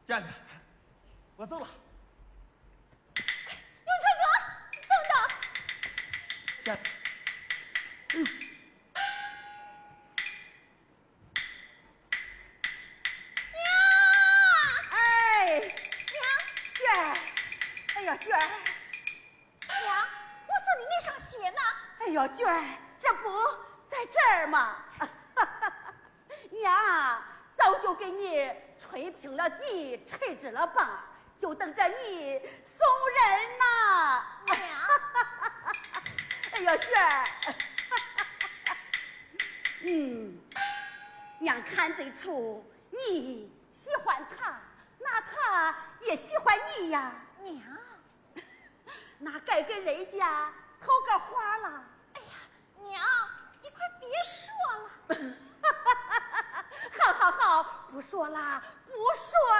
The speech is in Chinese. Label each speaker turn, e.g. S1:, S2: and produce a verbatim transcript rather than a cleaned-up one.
S1: 燕子，我走了。
S2: 永泉哥，等等。
S1: 燕子，哎呦。
S3: 娟儿，
S2: 娘，我坐你那双鞋呢？
S3: 哎呦，娟儿，这不在这儿吗？娘早就给你吹平了地，吹直了棒，就等着你送人呢。
S2: 娘，
S3: 哎呦，娟儿，嗯，娘看得出你喜欢他，那他也喜欢你呀。
S2: 娘。
S3: 那该给人家投个花了。
S2: 哎呀，娘，你快别说了。
S3: 好好好，不说了，不说